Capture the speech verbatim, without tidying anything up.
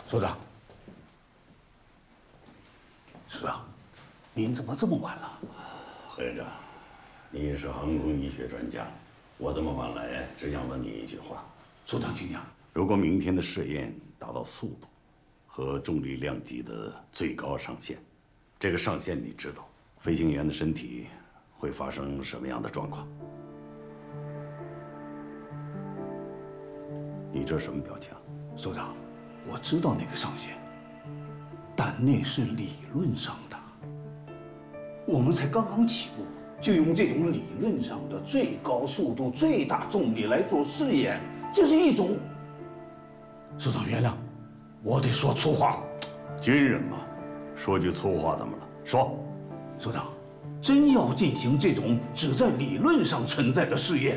首长，首长，您怎么这么晚了？ 何院长，你是航空医学专家，我这么晚来，只想问你一句话。 首长，请讲。 如果明天的试验达到速度和重力量级的最高上限，这个上限你知道，飞行员的身体会发生什么样的状况？你这什么表情？ 首长，我知道那个上限，但那是理论上的。我们才刚刚起步，就用这种理论上的最高速度、最大重力来做试验，这是一种……首长原谅，我得说粗话。 军人嘛，说句粗话怎么了？说， 首长，真要进行这种只在理论上存在的试验，